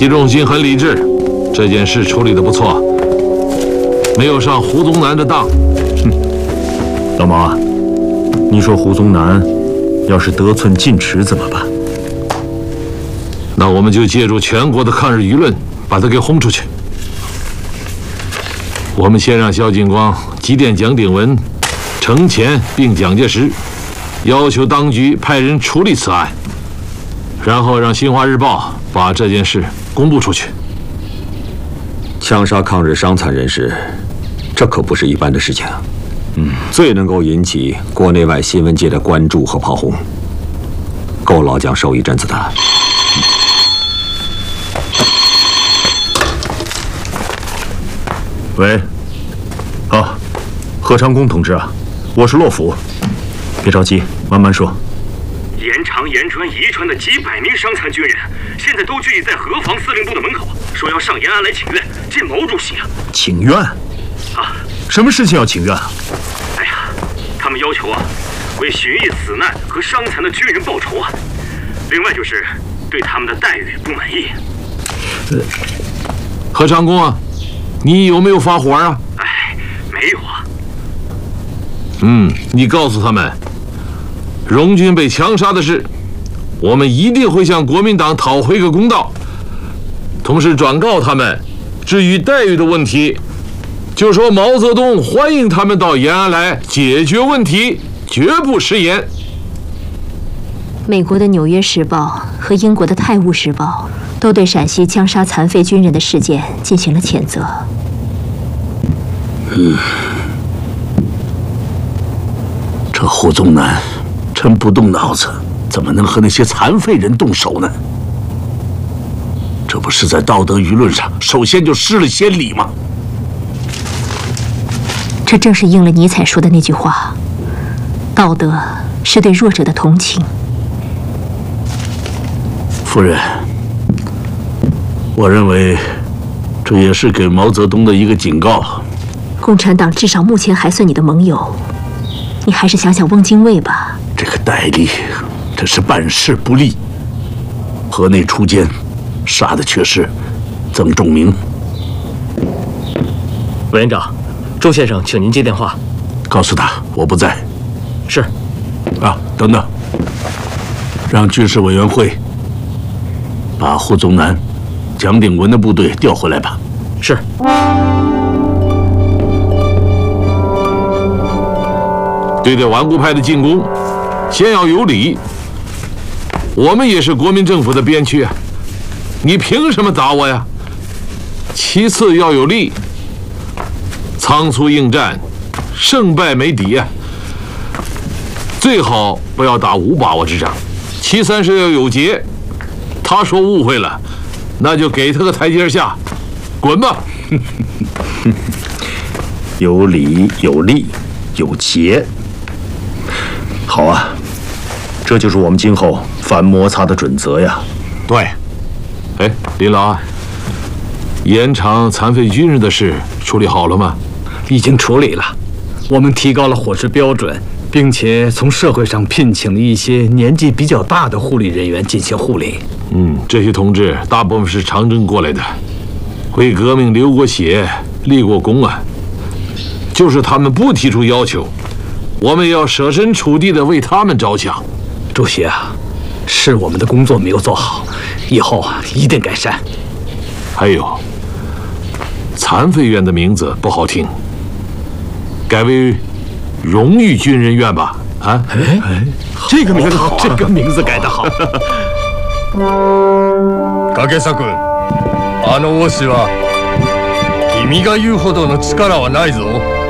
习仲勋很理智，这件事处理得不错，没有上胡宗南的当。 老毛啊，你说胡宗南要是得寸进尺怎么办？ 那我们就借助全国的抗日舆论，把他给轰出去。我们先让萧劲光急电蒋鼎文、程潜并蒋介石，要求当局派人处理此案，然后让《新华日报》把这件事公布出去。 枪杀抗日伤残人士，这可不是一般的事情。最能够引起国内外新闻界的关注和炮轰，够老蒋受一阵子的。 喂，何长工同志啊，我是洛甫，别着急，慢慢说。 延长、延川、宜川的几百名伤残军人，现在都聚集在河防司令部的门口，说要上延安来请愿，见毛主席啊！ 请愿？ 啊， 什么事情要请愿啊？ 哎呀，他们要求啊，为寻绎死难和伤残的军人报仇啊。另外就是对他们的待遇不满意。 何长工啊，你有没有发火啊？ 哎，没有啊。 你告诉他们，荣军被枪杀的事，我们一定会向国民党讨回个公道。同时转告他们，至于待遇的问题，就说毛泽东欢迎他们到延安来解决问题，绝不食言。 美国的《纽约时报》和英国的《泰晤士报》都对陕西枪杀残废军人的事件进行了谴责。 这胡宗南真不动脑子，怎么能和那些残废人动手呢？这不是在道德舆论上首先就失了先例吗？ 这正是应了尼采说的那句话：道德是对弱者的同情。 夫人，我认为这也是给毛泽东的一个警告。 共产党至少目前还算你的盟友，你还是想想汪精卫吧。 这个戴笠，这是办事不力，河内出奸，杀的却是曾仲明。 委员长，周先生请您接电话。 告诉他我不在。 是。 啊，等等，让军事委员会把胡宗南、蒋鼎文的部队调回来吧。 是。 对待顽固派的进攻，先要有理。我们也是国民政府的边区啊，你凭什么打我呀？其次要有力，仓促应战，胜败没底啊。最好不要打无把握之仗。其三是要有节，他说误会了，那就给他个台阶下，滚吧。 有理有利有节。好啊，这就是我们今后反摩擦的准则呀。 对。哎，林老啊，延长残废军人的事处理好了吗？ 已经处理了，我们提高了伙食标准，并且从社会上聘请了一些年纪比较大的护理人员进行护理。 这些同志大部分是长征过来的，为革命流过血、立过功啊。就是他们不提出要求，我们也要设身处地的为他们着想。 主席啊，是我们的工作没有做好，以后啊一定改善。 还有，残废院的名字不好听，改为荣誉军人院吧？啊， 这个名字好，这个名字改得好。 影佐君、あの王子は君が言うほどの力はないぞ。